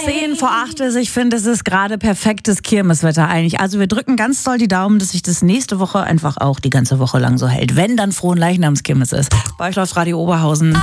10:08 ist. Ich finde, es ist gerade perfektes Kirmeswetter eigentlich. Also wir drücken ganz doll die Daumen, dass sich das nächste Woche einfach auch die ganze Woche lang so hält. Wenn dann Frohenleichnamskirmes ist. Bei euch läuft Radio Oberhausen.